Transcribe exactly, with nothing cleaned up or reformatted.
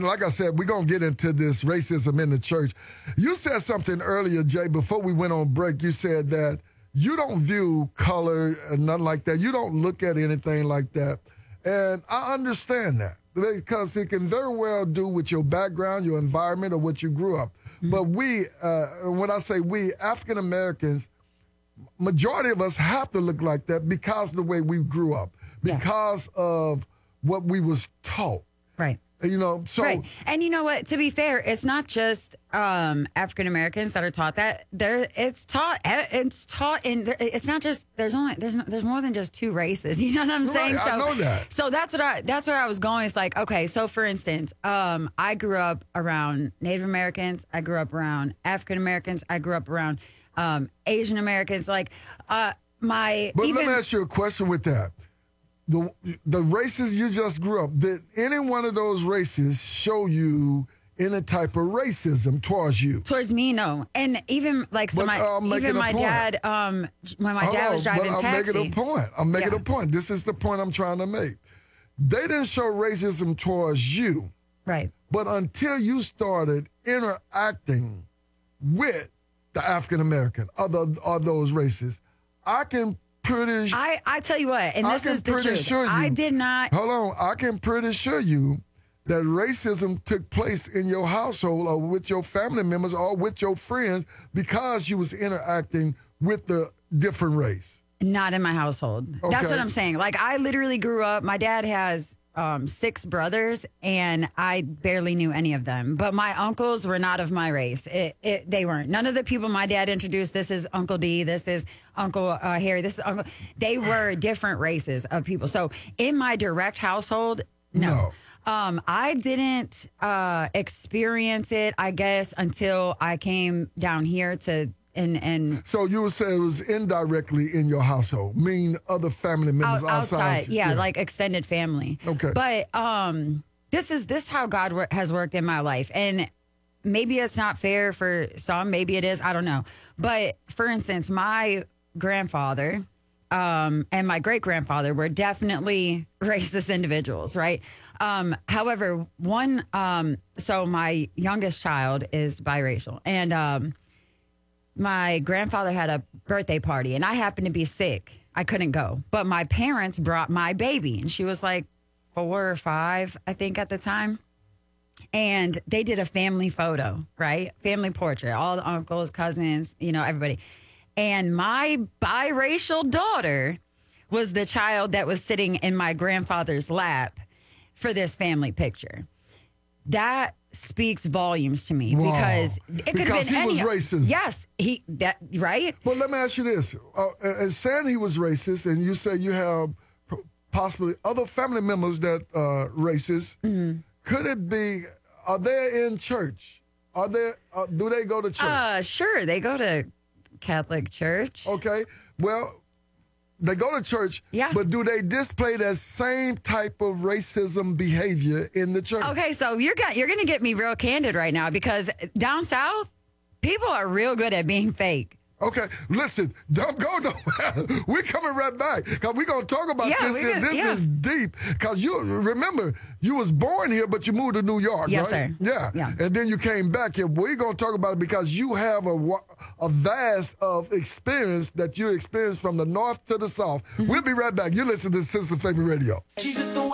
Like I said, we're going to get into this racism in the church. You said something earlier, Jay, before we went on break. You said that you don't view color and nothing like that. You don't look at anything like that. And I understand that because it can very well do with your background, your environment, or what you grew up. Mm-hmm. But we, uh, when I say we, African Americans, majority of us have to look like that because of the way we grew up, because yeah. of what we was taught. Right. You know, so. Right. And you know what? To be fair, it's not just um, African Americans that are taught that. There, it's taught. It's taught in. It's not just. There's only. There's. There's more than just two races. You know what I'm right, saying? I So, know that. So that's what I. That's where I was going. It's like, okay. So for instance, um, I grew up around Native Americans. I grew up around African Americans. I grew up around um, Asian Americans. Like, uh, my. But even, let me ask you a question with that. The the races you just grew up, did any one of those races show you any type of racism towards you? Towards me, no. And even like so but, my uh, even my point. dad, um when my Hold dad on, was driving but I'm taxi. making a point. I'm making yeah. a point. This is the point I'm trying to make. They didn't show racism towards you. Right. But until you started interacting with the African American, other of those races, I can pretty I, I tell you what, and I this can is the pretty truth. sure you, I did not. Hold on. I can pretty sure you that racism took place in your household or with your family members or with your friends because you was interacting with the different race. Not in my household. Okay. That's what I'm saying. Like, I literally grew up, my dad has um, six brothers, and I barely knew any of them. But my uncles were not of my race. It, it, they weren't. None of the people my dad introduced, this is Uncle D, this is Uncle uh, Harry, this is Uncle... They were different races of people. So, in my direct household, no. No. Um, I didn't uh, experience it, I guess, until I came down here to... And, and so you would say it was indirectly in your household, meaning other family members out, outside, outside, yeah, yeah, like extended family. Okay, but um, this is this how God wor- has worked in my life, and maybe it's not fair for some, maybe it is, I don't know. But for instance, my grandfather um, and my great grandfather were definitely racist individuals, right? Um, however, one, um, so my youngest child is biracial, and um. My grandfather had a birthday party, and I happened to be sick. I couldn't go. But my parents brought my baby, and she was like four or five, I think, at the time. And they did a family photo, right? Family portrait, all the uncles, cousins, you know, everybody. And my biracial daughter was the child that was sitting in my grandfather's lap for this family picture. That speaks volumes to me. Wow. Because it could because have been he any. was racist. Yes, he that right. But let me ask you this: uh, and saying he was racist, and you say you have possibly other family members that are racist. Mm-hmm. Could it be? Are they in church? Are they? Uh, do they go to church? Uh, sure, they go to Catholic church. Okay, well. They go to church, yeah. But do they display that same type of racism behavior in the church? Okay, so you're got, you're going to get me real candid right now because down south, people are real good at being fake. Okay, listen, don't go nowhere. We're coming right back because we're going to talk about yeah, this here. This yeah. is deep because you remember, you was born here, but you moved to New York, yes, right? Sir. Yeah. yeah, and then you came back here. We're going to talk about it because you have a, a vast of experience that you experienced from the north to the south. Mm-hmm. We'll be right back. You listen to Sister Favorite Radio. Jesus